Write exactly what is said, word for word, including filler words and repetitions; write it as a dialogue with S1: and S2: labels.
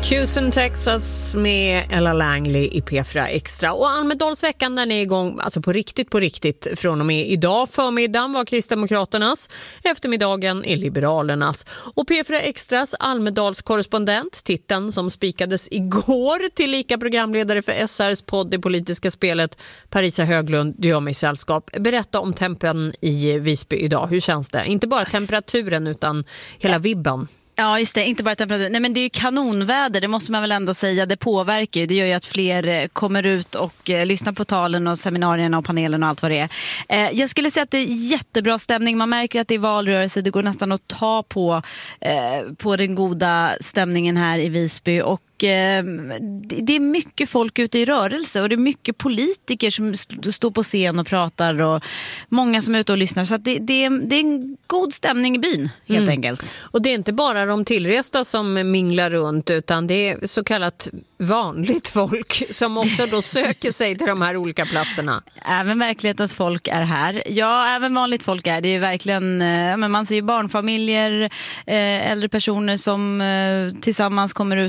S1: Houston, Texas med Ella Langley i P fyra Extra. Och Almedalsveckan den är igång alltså på riktigt på riktigt från och med idag. Förmiddagen var Kristdemokraternas, eftermiddagen är Liberalernas. Och P fyra Extras Almedalskorrespondent, titeln som spikades igår till lika programledare för S R:s podd Det politiska spelet, Parisa Höglund, du gör mig sällskap. Berätta om tempen i Visby idag. Hur känns det? Inte bara temperaturen utan hela vibban.
S2: Ja, just det. Inte bara temperatur. Nej, men det är ju kanonväder, det måste man väl ändå säga. Det påverkar ju. Det gör ju att fler kommer ut och eh, lyssnar på talen och seminarierna och panelen och allt vad det är. Eh, jag skulle säga att det är jättebra stämning. Man märker att det är valrörelse. Det går nästan att ta på, eh, på den goda stämningen här i Visby. Och det är mycket folk ute i rörelse och det är mycket politiker som står på scen och pratar och många som är ute och lyssnar, så att det, det, är, det är en god stämning i byn helt mm. enkelt.
S1: Och det är inte bara de tillresta som minglar runt, utan det är så kallat vanligt folk som också då söker sig till de här olika platserna.
S2: Även verklighetens folk är här. Ja, även vanligt folk är. Det är verkligen, men man ser barnfamiljer, äldre personer som tillsammans kommer ut